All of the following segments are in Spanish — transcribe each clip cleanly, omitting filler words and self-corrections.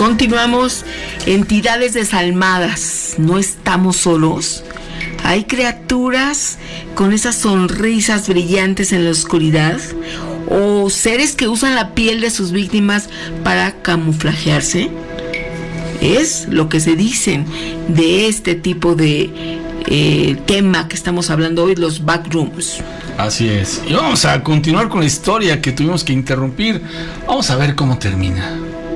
Continuamos. Entidades desalmadas, no estamos solos. Hay criaturas con esas sonrisas brillantes en la oscuridad, o seres que usan la piel de sus víctimas para camuflajearse. Es lo que se dicen de este tipo de tema que estamos hablando hoy, los backrooms. Así es. Y vamos a continuar con la historia que tuvimos que interrumpir. Vamos a ver cómo termina.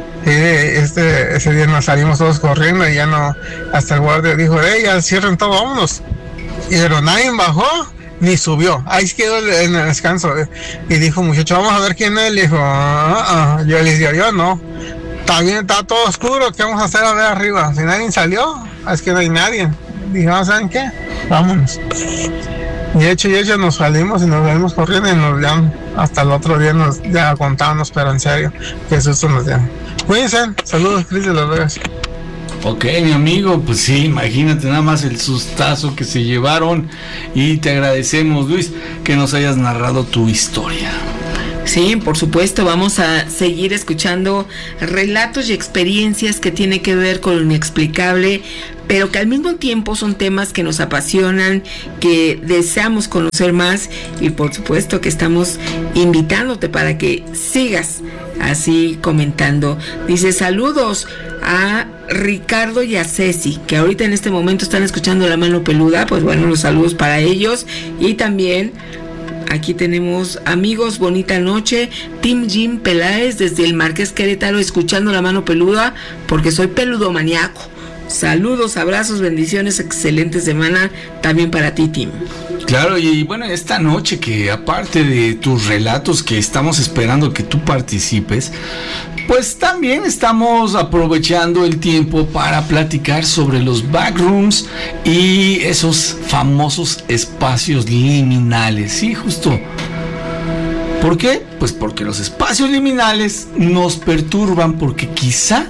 Ese día nos salimos todos corriendo y ya no, hasta el guardia dijo, ya cierren todo, vámonos. Pero nadie bajó ni subió, ahí quedó en el descanso. Y dijo, muchacho, vamos a ver quién es. Le dijo, yo le dije, yo no, también está todo oscuro, ¿qué vamos a hacer a ver arriba? Si nadie salió, es que no hay nadie. Dije, ¿saben qué? Vámonos. Y hecho nos salimos corriendo y nos ya hasta el otro día nos ya contábamos, pero en serio, qué susto nos dieron. Cuídense, saludos, Cris de Las Vegas. Ok, mi amigo, pues sí, imagínate nada más el sustazo que se llevaron, y te agradecemos, Luis, que nos hayas narrado tu historia. Sí, por supuesto, vamos a seguir escuchando relatos y experiencias que tienen que ver con lo inexplicable, pero que al mismo tiempo son temas que nos apasionan, que deseamos conocer más, y por supuesto que estamos invitándote para que sigas así comentando. Dice, saludos a Ricardo y a Ceci, que ahorita en este momento están escuchando La Mano Peluda. Pues bueno, los saludos para ellos. Y también aquí tenemos, amigos, bonita noche. Team Jim Peláez desde el Marqués Querétaro, escuchando La Mano Peluda porque soy peludomaniaco. Saludos, abrazos, bendiciones, excelente semana también para ti, Tim. Claro, y bueno, esta noche, que aparte de tus relatos que estamos esperando que tú participes, pues también estamos aprovechando el tiempo para platicar sobre los backrooms y esos famosos espacios liminales. Sí, justo. ¿Por qué? Pues porque los espacios liminales nos perturban, porque quizá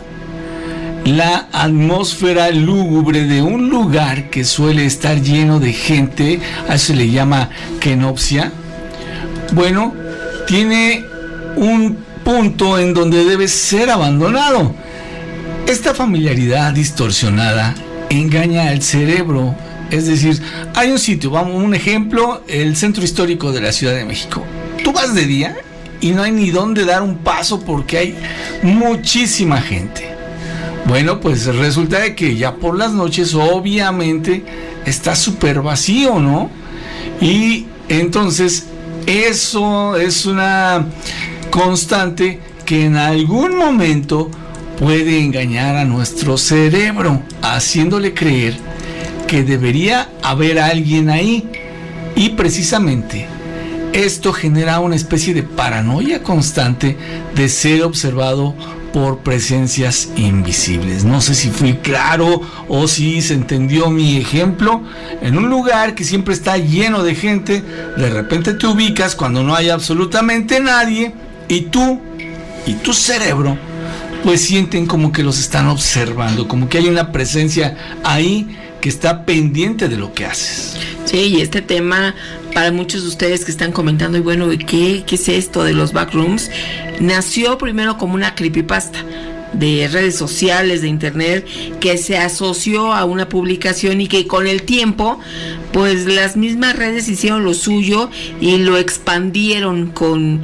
la atmósfera lúgubre de un lugar que suele estar lleno de gente, a eso se le llama kenopsia, bueno, tiene un punto en donde debe ser abandonado. Esta familiaridad distorsionada engaña al cerebro. Es decir, hay un sitio, vamos, un ejemplo, el Centro Histórico de la Ciudad de México. Tú vas de día y no hay ni dónde dar un paso porque hay muchísima gente. Bueno, pues resulta de que ya por las noches obviamente está súper vacío, ¿no? Y entonces eso es una constante que en algún momento puede engañar a nuestro cerebro, haciéndole creer que debería haber alguien ahí. Y precisamente esto genera una especie de paranoia constante de ser observado por presencias invisibles. No sé si fui claro o si se entendió mi ejemplo. En un lugar que siempre está lleno de gente, de repente te ubicas cuando no hay absolutamente nadie, y tú y tu cerebro pues sienten como que los están observando, como que hay una presencia ahí que está pendiente de lo que haces. Sí, y este tema, para muchos de ustedes que están comentando, y bueno, ¿qué es esto de los backrooms? Nació primero como una creepypasta de redes sociales, de internet, que se asoció a una publicación y que con el tiempo, pues las mismas redes hicieron lo suyo y lo expandieron con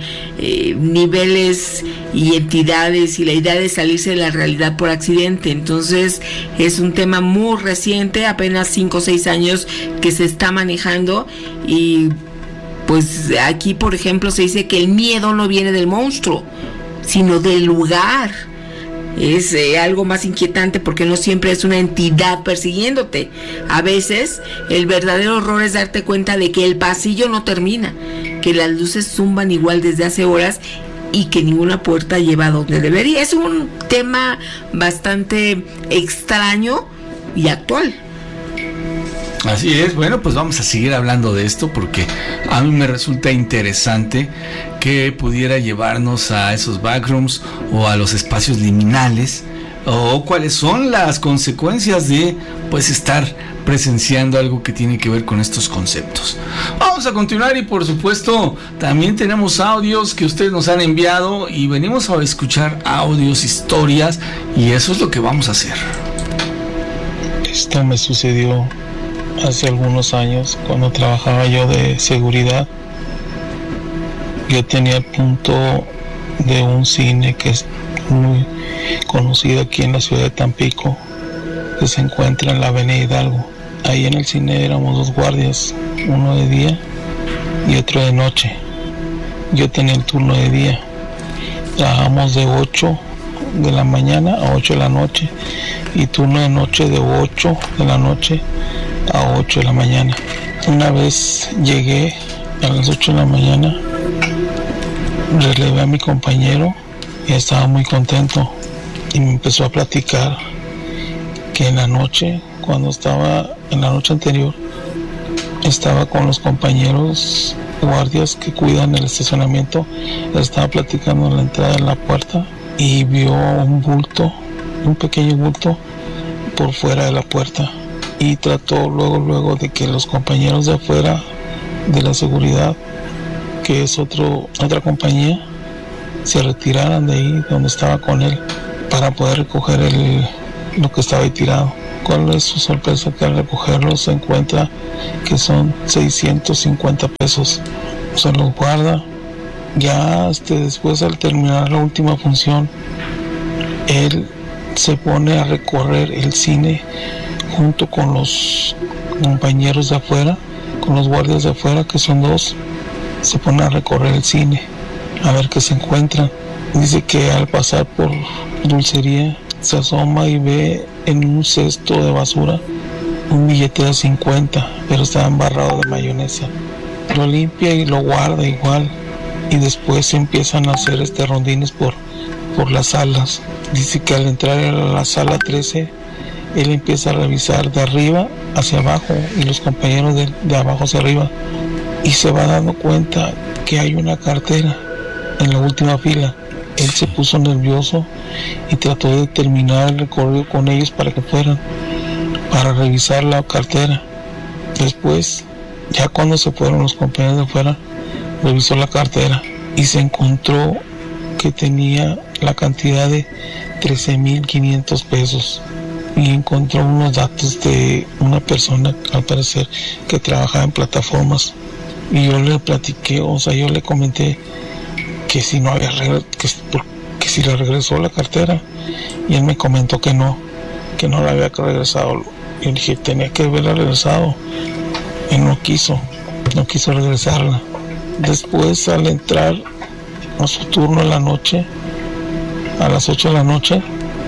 niveles y entidades, y la idea de salirse de la realidad por accidente. Entonces es un tema muy reciente, apenas 5 o 6 años que se está manejando. Y pues aquí, por ejemplo, se dice que el miedo no viene del monstruo, sino del lugar. Es algo más inquietante porque no siempre es una entidad persiguiéndote. A veces el verdadero horror es darte cuenta de que el pasillo no termina, que las luces zumban igual desde hace horas y que ninguna puerta lleva a donde debería. Es un tema bastante extraño y actual. Así es. Bueno, pues vamos a seguir hablando de esto porque a mí me resulta interesante que pudiera llevarnos a esos backrooms o a los espacios liminales, o cuáles son las consecuencias de pues estar presenciando algo que tiene que ver con estos conceptos. Vamos a continuar y por supuesto también tenemos audios que ustedes nos han enviado y venimos a escuchar audios, historias, y eso es lo que vamos a hacer. Esto me sucedió hace algunos años cuando trabajaba yo de seguridad. Yo tenía el punto de un cine que es muy conocido aquí en la ciudad de Tampico, que se encuentra en la avenida Hidalgo. Ahí en el cine éramos 2 guardias, uno de día y otro de noche. Yo tenía el turno de día. Trabajamos de 8 de la mañana a 8 de la noche y turno de noche de 8 de la noche a 8 de la mañana. Una vez llegué a las 8 de la mañana, relevé a mi compañero y estaba muy contento y me empezó a platicar que en la noche, cuando estaba en la noche anterior, estaba con los compañeros guardias que cuidan el estacionamiento, estaba platicando en la entrada de la puerta y vio un bulto, un pequeño bulto por fuera de la puerta, y trató luego de que los compañeros de afuera de la seguridad, que es otra compañía, se retiraran de ahí donde estaba con él para poder recoger lo que estaba ahí tirado. ¿Cuál es su sorpresa? Que al recogerlo se encuentra que son 650 pesos. Se los guarda. Ya después, al terminar la última función, él se pone a recorrer el cine junto con los compañeros de afuera, con los guardias de afuera, que son 2. Se pone a recorrer el cine a ver qué se encuentra. Dice que al pasar por dulcería se asoma y ve en un cesto de basura un billete de 50, pero estaba embarrado de mayonesa. Lo limpia y lo guarda igual, y después empiezan a hacer rondines por las salas. Dice que al entrar a la sala 13, él empieza a revisar de arriba hacia abajo y los compañeros de abajo hacia arriba, y se va dando cuenta que hay una cartera en la última fila. Él se puso nervioso y trató de terminar el recorrido con ellos para que fueran para revisar la cartera. Después, ya cuando se fueron los compañeros de afuera, revisó la cartera y se encontró que tenía la cantidad de 13,500 pesos, y encontró unos datos de una persona, al parecer, que trabajaba en plataformas. Y yo le platiqué, yo le comenté que si no había que si le regresó la cartera, y él me comentó que no la había regresado. Y le dije, tenía que haberla regresado. Él no quiso regresarla. Después, al entrar a su turno en la noche, a las 8 de la noche,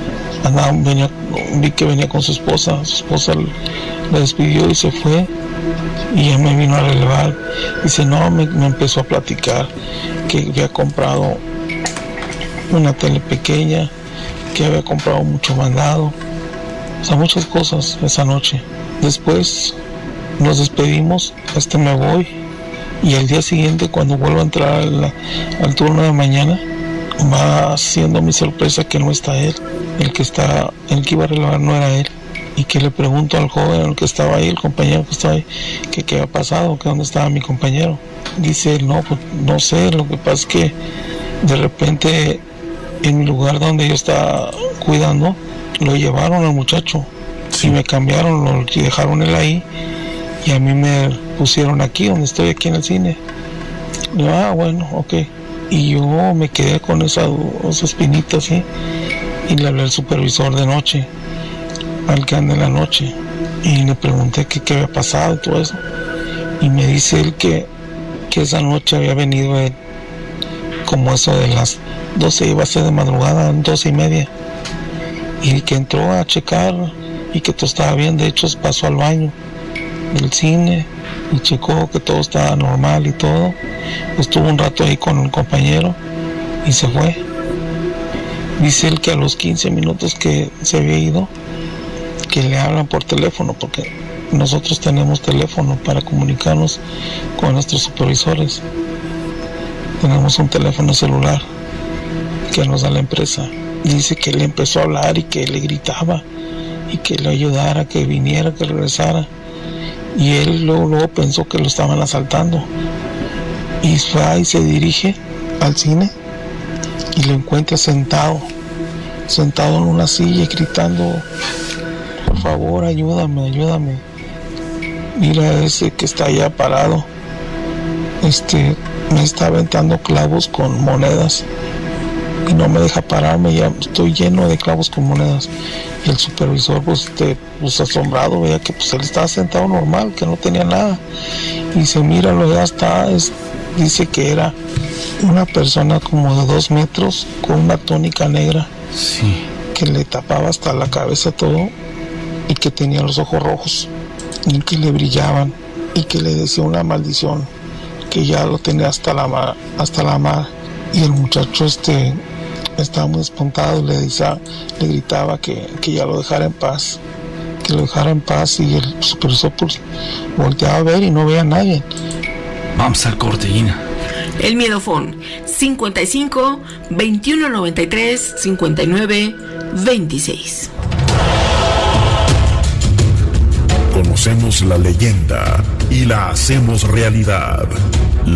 vi que venía con su esposa la despidió y se fue, y él me vino a relevar. Dice, me empezó a platicar que había comprado una tele pequeña, que había comprado mucho mandado, muchas cosas esa noche. Después nos despedimos, me voy, y al día siguiente, cuando vuelvo a entrar al turno de mañana, va siendo mi sorpresa que no está él. El que iba a relevar no era él, y que le pregunto al joven, el que estaba ahí, el compañero que estaba ahí, que qué había pasado, que dónde estaba mi compañero. Dice, no sé, lo que pasa es que de repente en mi lugar donde yo estaba cuidando, lo llevaron al muchacho, y me cambiaron, lo dejaron él ahí, y a mí me pusieron aquí, donde estoy, aquí en el cine. Y yo, bueno, ok. Y yo me quedé con esa espinita así, y le hablé al supervisor de noche, al que anda en la noche, y le pregunté qué había pasado y todo eso, y me dice él que esa noche había venido él, como eso de las 12, iba a ser de madrugada, 12:30, y que entró a checar y que todo estaba bien. De hecho, pasó al baño del cine y checó que todo estaba normal y todo. Estuvo un rato ahí con el compañero y se fue. Dice él que a los 15 minutos que se había ido, que le hablan por teléfono, porque nosotros tenemos teléfono para comunicarnos con nuestros supervisores. Tenemos un teléfono celular, que nos da la empresa. Dice que le empezó a hablar y que le gritaba y que le ayudara, que viniera, que regresara. Y él luego pensó que lo estaban asaltando. Y va y se dirige al cine y lo encuentra sentado en una silla gritando: por favor, ayúdame. Mira ese que está allá parado. Me está aventando clavos con monedas y no me deja pararme, ya estoy lleno de clavos con monedas. Y el supervisor pues asombrado veía que pues él estaba sentado normal, que no tenía nada. Y dice: míralo, ya está. Dice que era una persona como de 2 metros con una túnica negra, Sí. que le tapaba hasta la cabeza todo, y que tenía los ojos rojos y que le brillaban, y que le decía una maldición, que ya lo tenía hasta la mar. Y el muchacho estaba muy espantado y le gritaba que ya lo dejara en paz, y el supervisor pues volteaba a ver y no veía a nadie. Vamos al corte, Gina. El Miedofón 55 21 93 59 26. Conocemos la leyenda y la hacemos realidad.